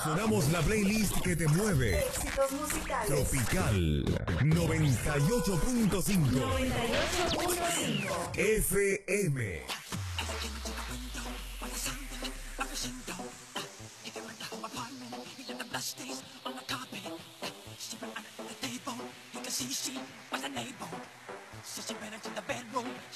Sonamos la playlist que te mueve. Éxitos musicales. Tropical 98.5 98.5 FM.